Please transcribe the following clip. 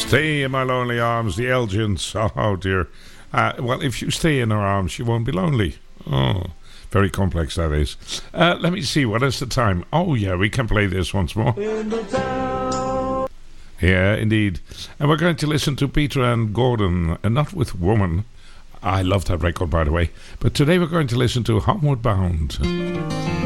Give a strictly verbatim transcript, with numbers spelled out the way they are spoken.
Stay in my lonely arms, the Elgians. Oh, dear. Uh, well, if you stay in her arms, you won't be lonely. Oh, very complex that is. Uh, let me see, what is the time? Oh, yeah, we can play this once more. In the town. Yeah, indeed. And we're going to listen to Peter and Gordon, and not with Woman. I love that record, by the way. But today we're going to listen to Homeward Bound.